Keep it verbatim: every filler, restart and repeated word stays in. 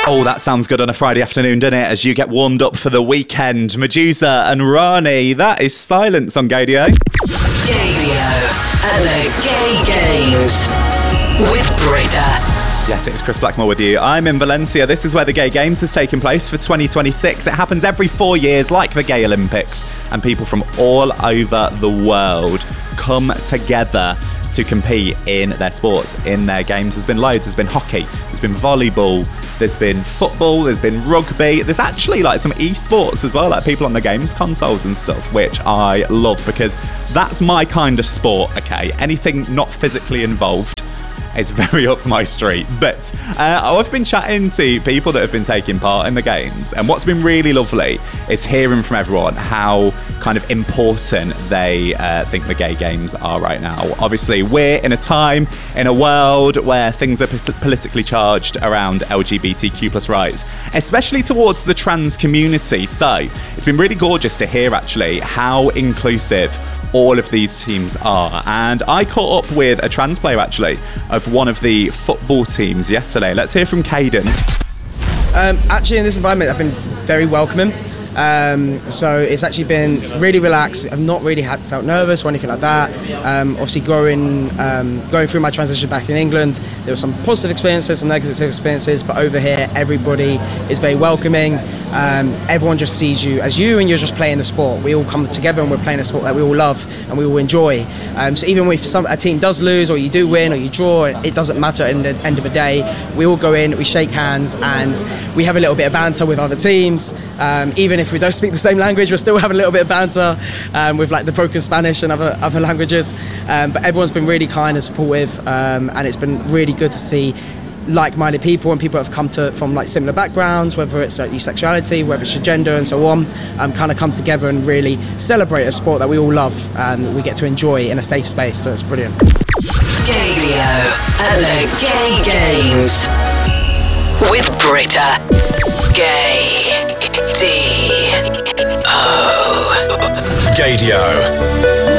Oh, that sounds good on a Friday afternoon, doesn't it? As you get warmed up for the weekend. Medusa and Rani, that is Silence on Gaydio. Gaydio at the Gay Games with Britta. Yes, it's Chris Blackmore with you. I'm in Valencia. This is where the Gay Games has taken place for twenty twenty-six. It happens every four years, like the Gay Olympics, and people from all over the world come together to compete in their sports, in their games. There's been loads. There's been hockey, there's been volleyball, there's been football, there's been rugby. There's actually like some esports as well, like people on the games consoles and stuff, which I love because that's my kind of sport, okay? Anything not physically involved is very up my street. But uh, I've been chatting to people that have been taking part in the games, and what's been really lovely is hearing from everyone how kind of important they uh, think the Gay Games are right now. Obviously, we're in a time, in a world where things are p- politically charged around L G B T Q plus rights, especially towards the trans community. So it's been really gorgeous to hear actually how inclusive all of these teams are. And I caught up with a trans player actually of one of the football teams yesterday. Let's hear from Caden. Um, actually in this environment I've been very welcoming. Um, so it's actually been really relaxed. I've not really had felt nervous or anything like that. Um, obviously going um, going through my transition back in England, there were some positive experiences, some negative experiences, but over here everybody is very welcoming. Um, everyone just sees you as you and you're just playing the sport. We all come together and we're playing a sport that we all love and we all enjoy. Um, so even if some, a team does lose or you do win or you draw, it doesn't matter at the end of the day. We all go in, we shake hands and we have a little bit of banter with other teams. Um, even if we don't speak the same language, we're still having a little bit of banter um, with like the broken Spanish and other other languages. Um, but everyone's been really kind and supportive, um, and it's been really good to see like-minded people and people that have come to from like similar backgrounds, whether it's uh, your sexuality, whether it's your gender and so on, um, kind of come together and really celebrate a sport that we all love and we get to enjoy in a safe space. So it's brilliant. Gaydio at the Gay Games with Britta. Gay D O. Gaydio.